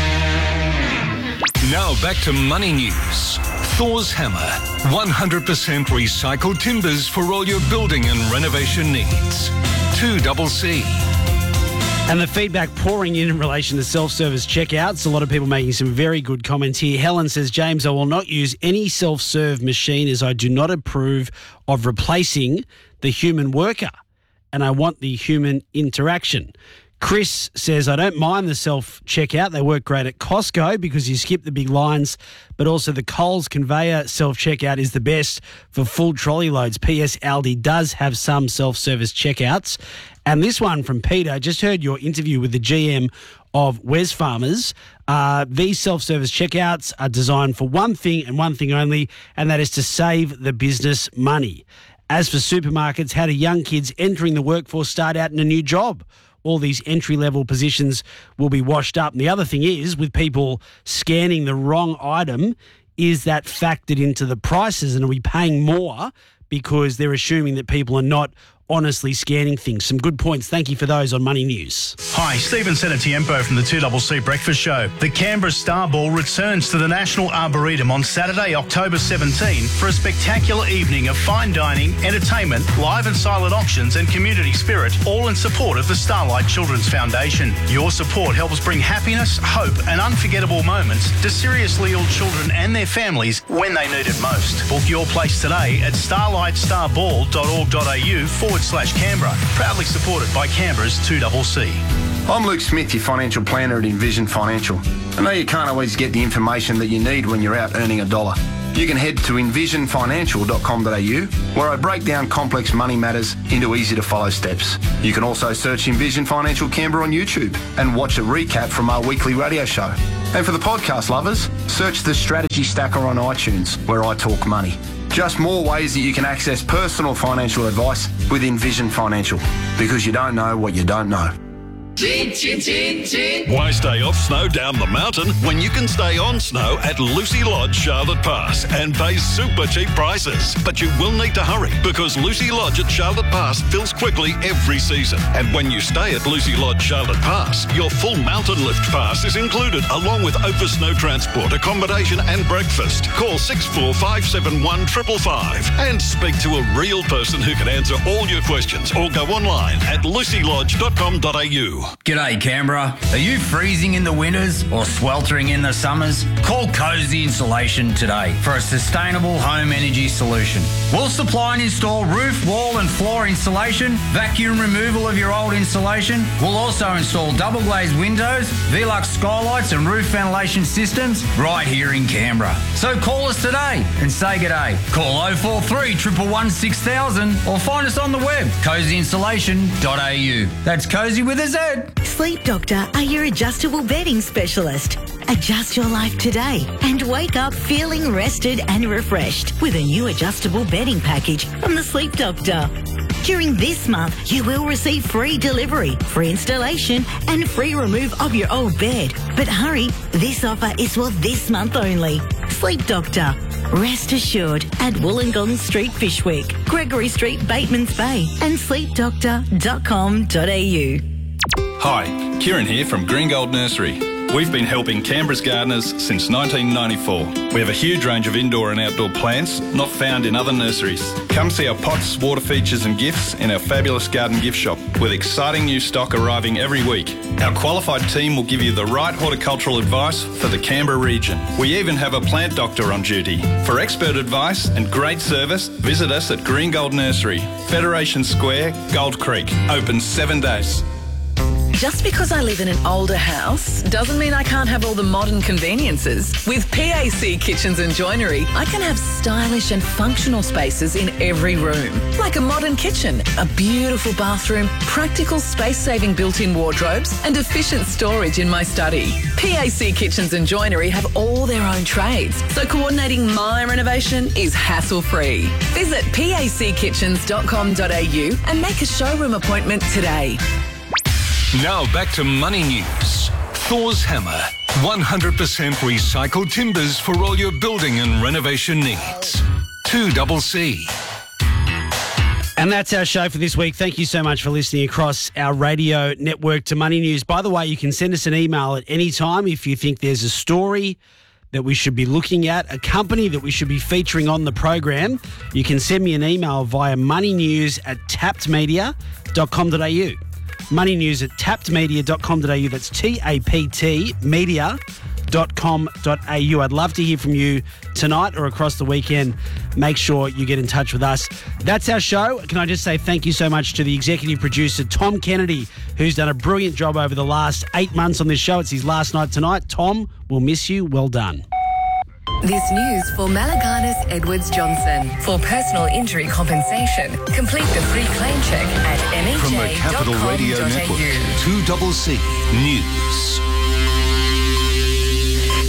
Now back to Money News. Thor's Hammer. one hundred percent recycled timbers for all your building and renovation needs. two double C. And the feedback pouring in in relation to self-service checkouts. A lot of people making some very good comments here. Helen says, James, I will not use any self-serve machine as I do not approve of replacing the human worker and I want the human interaction. Chris says, I don't mind the self-checkout. They work great at Costco because you skip the big lines, but also the Coles conveyor self-checkout is the best for full trolley loads. P S Aldi does have some self-service checkouts. And this one from Peter, just heard your interview with the G M of Wesfarmers. Uh, these self-service checkouts are designed for one thing and one thing only, and that is to save the business money. As for supermarkets, how do young kids entering the workforce start out in a new job? All these entry-level positions will be washed up. And the other thing is, with people scanning the wrong item, is that factored into the prices? And are we paying more because they're assuming that people are not honestly scanning things. Some good points. Thank you for those on Money News. Hi, Stephen Senatiempo from the two C C Breakfast Show. The Canberra Star Ball returns to the National Arboretum on Saturday, October seventeenth for a spectacular evening of fine dining, entertainment, live and silent auctions and community spirit, all in support of the Starlight Children's Foundation. Your support helps bring happiness, hope and unforgettable moments to seriously ill children and their families when they need it most. Book your place today at starlightstarball.org.au forward slash Canberra. Proudly supported by Canberra's two C C. I'm Luke Smith, your financial planner at Envision Financial. I know you can't always get the information that you need when you're out earning a dollar. You can head to envision financial dot com dot a u where I break down complex money matters into easy to follow steps. You can also search Envision Financial Canberra on YouTube and watch a recap from our weekly radio show. And for the podcast lovers, search the Strategy Stacker on iTunes where I talk money. Just more ways that you can access personal financial advice with Envision Financial, because you don't know what you don't know. Chin, chin, chin, chin. Why stay off snow down the mountain when you can stay on snow at Lucy Lodge, Charlotte Pass and pay super cheap prices? But you will need to hurry because Lucy Lodge at Charlotte Pass fills quickly every season. And when you stay at Lucy Lodge, Charlotte Pass, your full mountain lift pass is included along with over snow transport, accommodation and breakfast. Call six four five seven one five five five and speak to a real person who can answer all your questions or go online at lucy lodge dot com dot a u. G'day Canberra. Are you freezing in the winters or sweltering in the summers? Call Cozy Insulation today for a sustainable home energy solution. We'll supply and install roof, wall and floor insulation, vacuum removal of your old insulation. We'll also install double glazed windows, Velux skylights and roof ventilation systems right here in Canberra. So call us today and say g'day. Call oh four three, one one one, six thousand or find us on the web, cozy insulation dot a u. That's Cozy with a Z. Sleep Doctor are your adjustable bedding specialist. Adjust your life today and wake up feeling rested and refreshed with a new adjustable bedding package from the Sleep Doctor. During this month, you will receive free delivery, free installation and free remove of your old bed. But hurry, this offer is for this month only. Sleep Doctor. Rest assured at Wollongong Street, Fishwick, Gregory Street, Batemans Bay and sleep doctor dot com dot a u. Hi, Kieran here from Green Gold Nursery. We've been helping Canberra's gardeners since nineteen ninety-four. We have a huge range of indoor and outdoor plants not found in other nurseries. Come see our pots, water features and gifts in our fabulous garden gift shop with exciting new stock arriving every week. Our qualified team will give you the right horticultural advice for the Canberra region. We even have a plant doctor on duty. For expert advice and great service, visit us at Green Gold Nursery, Federation Square, Gold Creek. Open seven days. Just because I live in an older house doesn't mean I can't have all the modern conveniences. With P A C Kitchens and Joinery, I can have stylish and functional spaces in every room. Like a modern kitchen, a beautiful bathroom, practical space-saving built-in wardrobes and efficient storage in my study. P A C Kitchens and Joinery have all their own trades, so coordinating my renovation is hassle-free. Visit p a c kitchens dot com dot a u and make a showroom appointment today. Now back to Money News. Thor's Hammer. one hundred percent recycled timbers for all your building and renovation needs. two C C. And that's our show for this week. Thank you so much for listening across our radio network to Money News. By the way, you can send us an email at any time if you think there's a story that we should be looking at, a company that we should be featuring on the program. You can send me an email via moneynews at tapped media dot com dot a u. Money News at tapped media dot com dot a u. That's T A P T media dot com dot a u. I'd love to hear from you tonight or across the weekend. Make sure you get in touch with us. That's our show. Can I just say thank you so much to the executive producer, Tom Kennedy, who's done a brilliant job over the last eight months on this show. It's his last night tonight. Tom, we'll miss you. Well done. This news for Malaganas Edwards Johnson. For personal injury compensation, complete the free claim check at m h From the a dot Capital com Radio dot a u. Network, two C C News.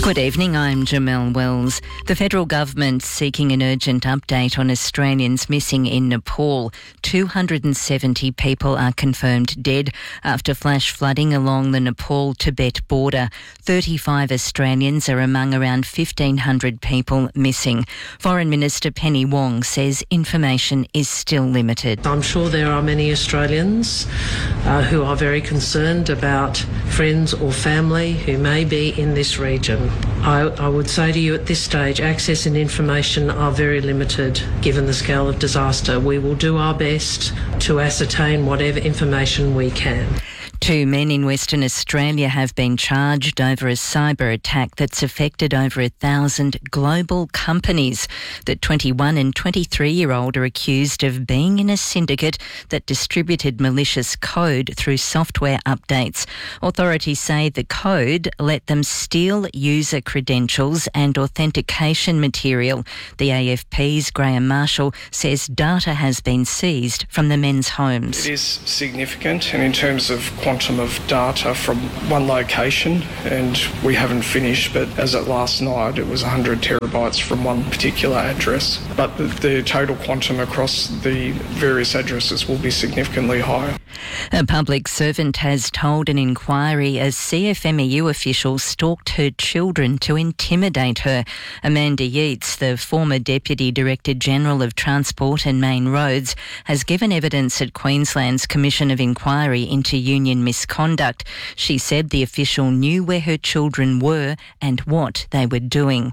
Good evening, I'm Jamelle Wells. The federal government seeking an urgent update on Australians missing in Nepal. two hundred seventy people are confirmed dead after flash flooding along the Nepal-Tibet border. thirty-five Australians are among around fifteen hundred people missing. Foreign Minister Penny Wong says information is still limited. I'm sure there are many Australians uh, who are very concerned about friends or family who may be in this region. I, I would say to you at this stage, access and information are very limited given the scale of disaster. We will do our best to ascertain whatever information we can. Two men in Western Australia have been charged over a cyber attack that's affected over a thousand global companies. The twenty-one and twenty-three-year-old are accused of being in a syndicate that distributed malicious code through software updates. Authorities say the code let them steal user credentials and authentication material. The A F P's Graham Marshall says data has been seized from the men's homes. It is significant, and in terms of quantum of data from one location, and we haven't finished, but as at last night it was one hundred terabytes from one particular address, but the, the total quantum across the various addresses will be significantly higher. A public servant has told an inquiry a C F M E U official stalked her children to intimidate her. Amanda Yeats, the former Deputy Director General of Transport and Main Roads, has given evidence at Queensland's Commission of Inquiry into Union misconduct. She said the official knew where her children were and what they were doing.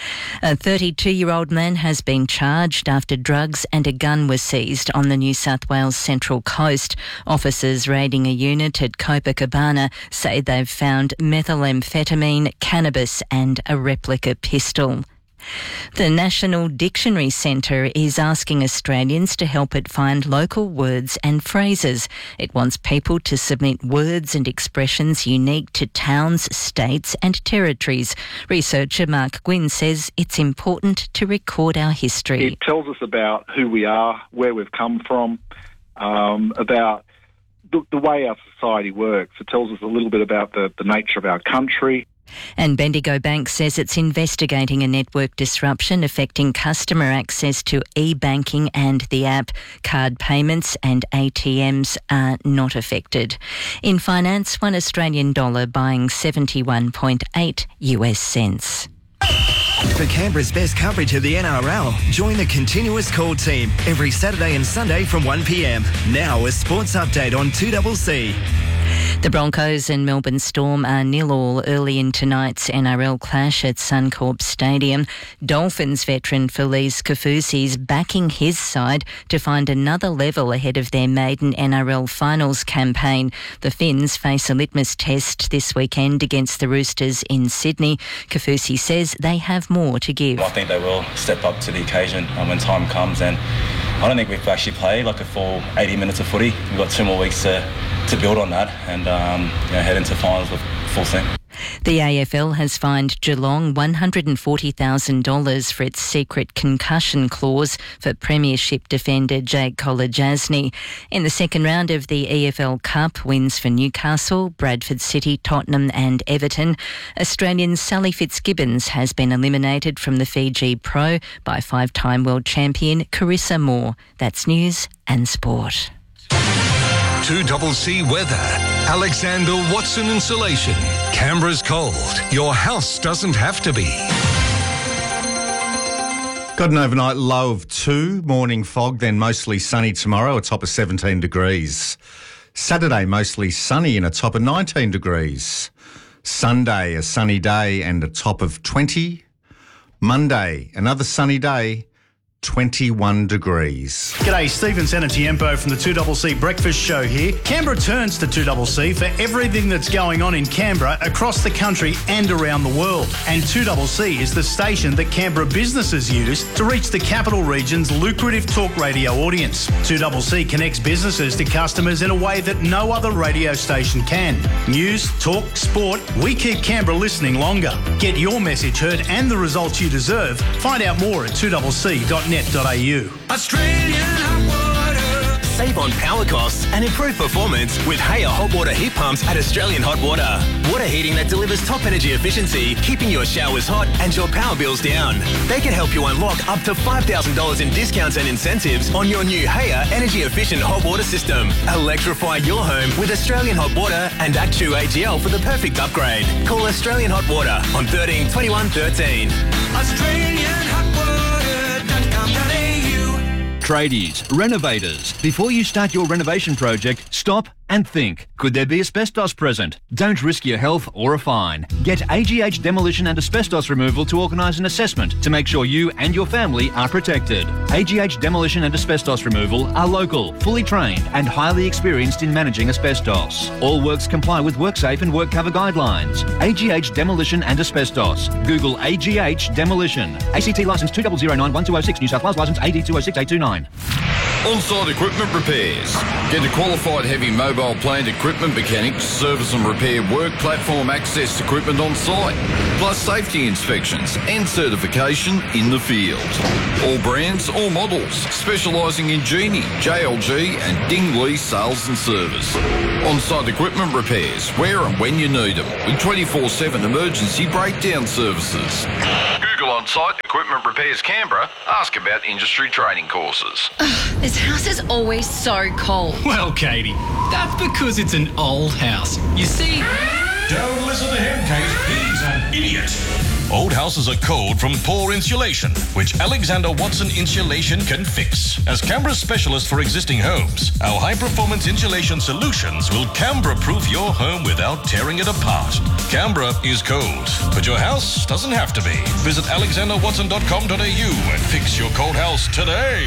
A thirty-two-year-old man has been charged after drugs and a gun were seized on the New South Wales Central Coast. Officers raiding a unit at Copacabana say they've found methamphetamine, cannabis and a replica pistol. The National Dictionary Centre is asking Australians to help it find local words and phrases. It wants people to submit words and expressions unique to towns, states and territories. Researcher Mark Gwynn says it's important to record our history. It tells us about who we are, where we've come from, um, about the, the way our society works. It tells us a little bit about the, the nature of our country. And Bendigo Bank says it's investigating a network disruption affecting customer access to e-banking and the app. Card payments and A T Ms are not affected. In finance, one Australian dollar buying seventy-one point eight U S cents. For Canberra's best coverage of the N R L, join the Continuous Call team every Saturday and Sunday from one p m. Now a sports update on two C C. The Broncos and Melbourne Storm are nil all early in tonight's N R L clash at Suncorp Stadium. Dolphins veteran Felice Kaufusi's backing his side to find another level ahead of their maiden N R L finals campaign. The Finns face a litmus test this weekend against the Roosters in Sydney. Kaufusi says they have more to give. I think they will step up to the occasion when time comes, and I don't think we've actually played like a full eighty minutes of footy. We've got two more weeks to, to build on that and um, you know, head into finals with full steam. The A F L has fined Geelong one hundred forty thousand dollars for its secret concussion clause for Premiership defender Jake Kolodjasny. In the second round of the E F L Cup, wins for Newcastle, Bradford City, Tottenham and Everton. Australian Sally Fitzgibbons has been eliminated from the Fiji Pro by five-time world champion Carissa Moore. That's news and sport. two C C weather. Alexander Watson Insulation. Canberra's cold. Your house doesn't have to be. Got an overnight low of two, morning fog, then mostly sunny tomorrow, a top of seventeen degrees. Saturday, mostly sunny and a top of nineteen degrees. Sunday, a sunny day and a top of twenty. Monday, another sunny day, twenty-one degrees. G'day, Stephen Sanatiempo from the two C C Breakfast Show here. Canberra turns to two C C for everything that's going on in Canberra, across the country and around the world. And two C C is the station that Canberra businesses use to reach the capital region's lucrative talk radio audience. two C C connects businesses to customers in a way that no other radio station can. News, talk, sport, we keep Canberra listening longer. Get your message heard and the results you deserve. Find out more at two c c dot net. Australian hot water Save on power costs and improve performance with Haier hot water heat pumps at Australian Hot Water. Water heating that delivers top energy efficiency, keeping your showers hot and your power bills down. They can help you unlock up to five thousand dollars in discounts and incentives on your new Haier energy efficient hot water system. Electrify your home with Australian Hot Water and Actu A G L for the perfect upgrade. Call Australian Hot Water on thirteen twenty-one thirteen. Australian Hot Water dot com dot a u. Tradies, renovators, before you start your renovation project, stop and think. Could there be asbestos present? Don't risk your health or a fine. Get A G H Demolition and Asbestos Removal to organise an assessment to make sure you and your family are protected. A G H Demolition and Asbestos Removal are local, fully trained and highly experienced in managing asbestos. All works comply with WorkSafe and WorkCover guidelines. A G H Demolition and Asbestos. Google A G H Demolition. A C T licence two zero zero nine one two zero six, New South Wales licence A D two zero six eight two nine. On-site equipment repairs. Get a qualified heavy mobile plant equipment mechanic to service and repair work platform access equipment on site, plus safety inspections and certification in the field. All brands, all models, specialising in Genie, J L G and Dingley sales and service. On-site equipment repairs, where and when you need them, with twenty-four seven emergency breakdown services. Google On-Site Equipment Repairs Canberra. Ask about industry training courses. Ugh, this house is always so cold. Well, Katie, that's because it's an old house. You see... Don't listen to him, Kate. He's an idiot. Old houses are cold from poor insulation, which Alexander Watson Insulation can fix. As Canberra's specialist for existing homes, our high-performance insulation solutions will Canberra-proof your home without tearing it apart. Canberra is cold, but your house doesn't have to be. Visit alexander watson dot com dot a u and fix your cold house today.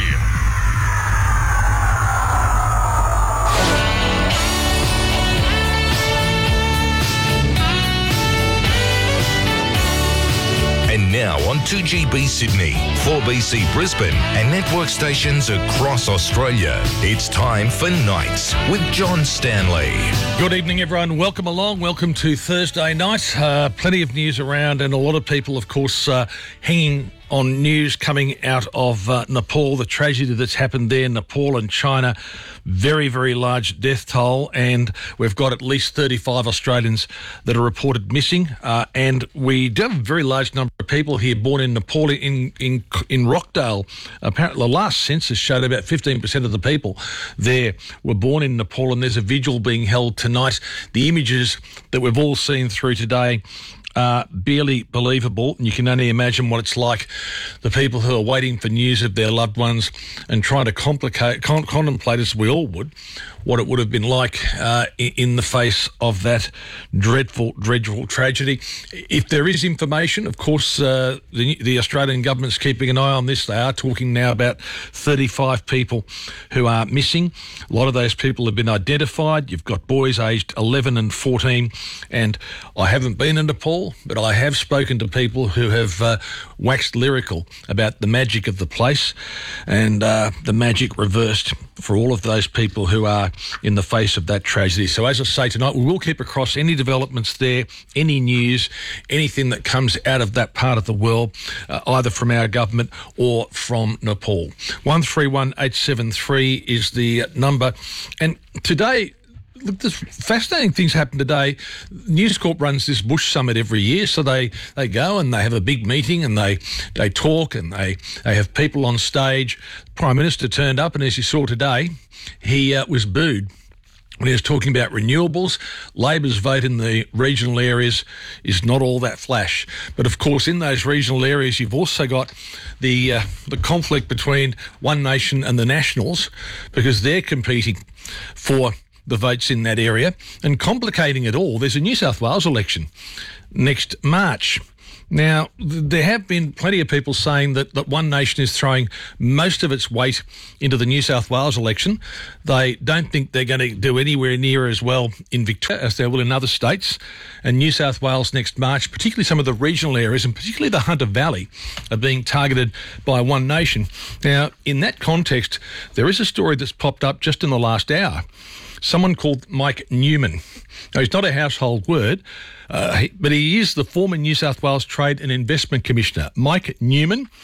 And now on two G B Sydney, four B C Brisbane and network stations across Australia, it's time for Nights with John Stanley. Good evening, everyone. Welcome along. Welcome to Thursday night. Uh, plenty of news around and a lot of people, of course, uh, hanging on news coming out of uh, Nepal, the tragedy that's happened there, Nepal and China. Very, very large death toll, and we've got at least thirty-five Australians that are reported missing. Uh, and we do have a very large number of people here born in Nepal, in in in Rockdale. Apparently, the last census showed about fifteen percent of the people there were born in Nepal, and there's a vigil being held tonight. The images that we've all seen through today are barely believable, and you can only imagine what it's like, the people who are waiting for news of their loved ones and trying to complicate, con- contemplate, as we all would, what it would have been like uh, in the face of that dreadful, dreadful tragedy. If there is information, of course, uh, the, the Australian government's keeping an eye on this. They are talking now about thirty-five people who are missing. A lot of those people have been identified. You've got boys aged eleven and fourteen, and I haven't been in Nepal, but I have spoken to people who have uh, waxed lyrical about the magic of the place, and uh, the magic reversed for all of those people who are in the face of that tragedy. So as I say tonight, we will keep across any developments there, any news, anything that comes out of that part of the world, uh, either from our government or from Nepal. one three one eight seven three is the number. And today, look, there's fascinating things happen today. News Corp runs this Bush Summit every year, so they, they go and they have a big meeting and they they talk and they, they have people on stage. The Prime Minister turned up, and as you saw today, he uh, was booed when he was talking about renewables. Labor's vote in the regional areas is not all that flash. But of course, in those regional areas, you've also got the uh, the conflict between One Nation and the Nationals, because they're competing for the votes in that area. And complicating it all, there's a New South Wales election next March. Now, th- there have been plenty of people saying that, that One Nation is throwing most of its weight into the New South Wales election. They don't think they're going to do anywhere near as well in Victoria as they will in other states. And New South Wales next March, particularly some of the regional areas, and particularly the Hunter Valley, are being targeted by One Nation. Now, in that context, there is a story that's popped up just in the last hour. Someone called Mike Newman. Now, he's not a household word, uh, but he is the former New South Wales Trade and Investment Commissioner. Mike Newman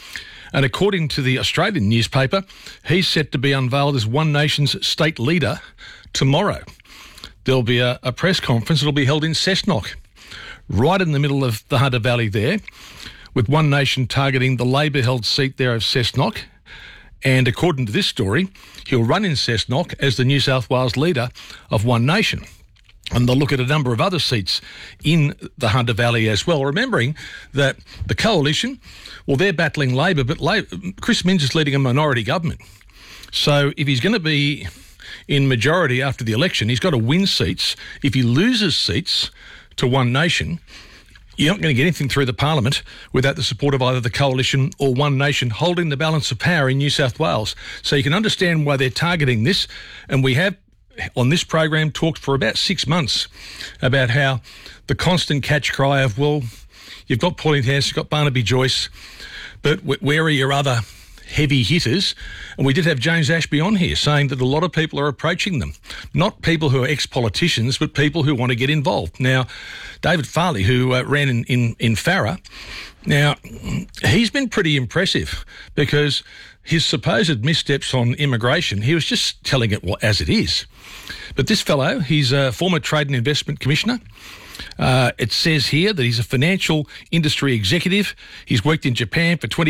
And according to the Australian newspaper, he's set to be unveiled as One Nation's state leader tomorrow. There'll be a, a press conference. It'll be held in Cessnock, right in the middle of the Hunter Valley there, with One Nation targeting the Labor-held seat there of Cessnock. And according to this story, he'll run in Cessnock as the New South Wales leader of One Nation. And they'll look at a number of other seats in the Hunter Valley as well, remembering that the coalition, well, they're battling Labor, but Labor, Chris Minns is leading a minority government. So if he's going to be in majority after the election, he's got to win seats. If he loses seats to One Nation, you're not going to get anything through the Parliament without the support of either the Coalition or One Nation holding the balance of power in New South Wales. So you can understand why they're targeting this. And we have, on this program, talked for about six months about how the constant catch cry of, well, you've got Poyntinghouse, you've got Barnaby Joyce, but where are your other heavy hitters? And we did have James Ashby on here saying that a lot of people are approaching them. Not people who are ex-politicians, but people who want to get involved. Now, David Farley, who uh, ran in, in, in Farrer, now, he's been pretty impressive because his supposed missteps on immigration, he was just telling it as it is. But this fellow, he's a former Trade and Investment Commissioner. Uh, it says here that he's a financial industry executive. He's worked in Japan for twenty